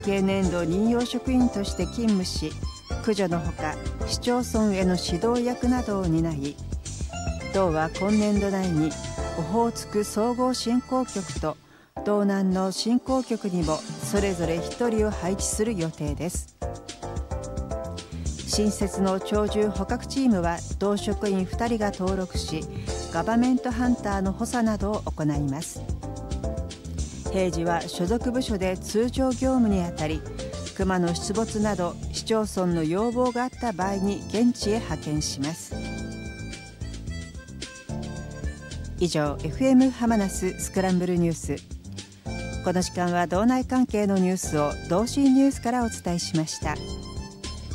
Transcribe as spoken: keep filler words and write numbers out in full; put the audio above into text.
経年度任用職員として勤務し、駆除のほか市町村への指導役などを担い、道は今年度内にオホーツク総合振興局と道南の振興局にもそれぞれひとりを配置する予定です。新設の鳥獣捕獲チームは道職員ふたりが登録し、ガバメントハンターの補佐などを行います。平時は所属部署で通常業務にあたり、熊の出没など市町村の要望があった場合に現地へ派遣します。以上、 エフエム ハマナススクランブルニュース。この時間は道内関係のニュースを道信ニュースからお伝えしました。